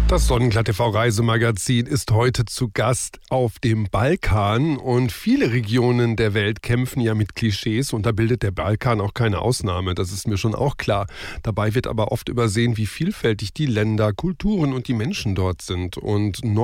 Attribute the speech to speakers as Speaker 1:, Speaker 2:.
Speaker 1: Das Sonnenklar TV Reisemagazin ist heute zu Gast auf dem Balkan und viele Regionen der Welt kämpfen ja mit Klischees und da bildet der Balkan auch keine Ausnahme, das ist mir schon auch klar. Dabei wird aber oft übersehen, wie vielfältig die Länder, Kulturen und die Menschen dort sind und